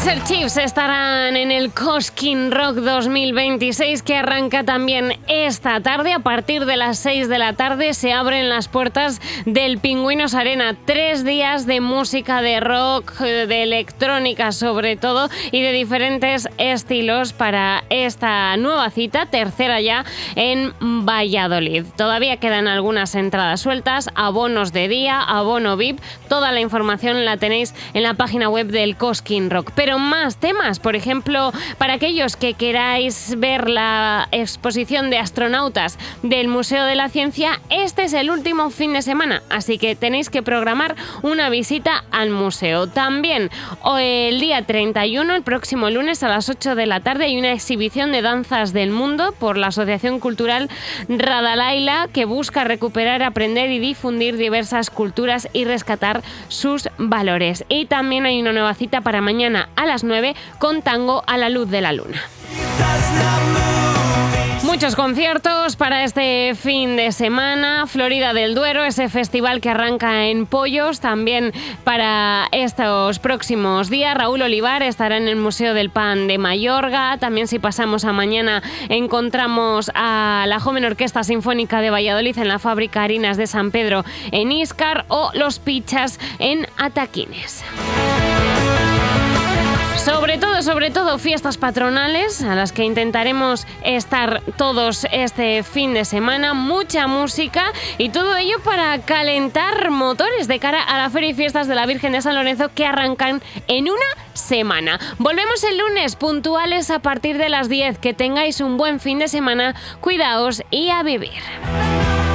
Kaiser Chiefs estarán en el Cosquín Rock 2026, que arranca también esta tarde. A partir de las 6 de la tarde se abren las puertas del Pingüinos Arena. 3 días de música de rock, de electrónica sobre todo, y de diferentes estilos para esta nueva cita, tercera ya en Valladolid. Todavía quedan algunas entradas sueltas, abonos de día, abono VIP. Toda la información la tenéis en la página web del Cosquín Rock. Pero más temas, por ejemplo, para aquellos que queráis ver la exposición de astronautas del Museo de la Ciencia, este es el último fin de semana, así que tenéis que programar una visita al museo. También el día 31, el próximo lunes a las 8 de la tarde, hay una exhibición de danzas del mundo por la Asociación Cultural Radalaila, que busca recuperar, aprender y difundir diversas culturas y rescatar sus valores. Y también hay una nueva cita para mañana a las 9 con Tango a la luz de la luna. Muchos conciertos para este fin de semana. Florida del Duero, ese festival que arranca en Pollos, también para estos próximos días. Raúl Olivar estará en el Museo del Pan de Mayorga. También, si pasamos a mañana, encontramos a la Joven Orquesta Sinfónica de Valladolid en la Fábrica Harinas de San Pedro en Íscar, o Los Pichas en Ataquines. Sobre todo fiestas patronales a las que intentaremos estar todos este fin de semana. Mucha música y todo ello para calentar motores de cara a la Feria y Fiestas de la Virgen de San Lorenzo, que arrancan en una semana. Volvemos el lunes puntuales a partir de las 10. Que tengáis un buen fin de semana. Cuidaos y a vivir.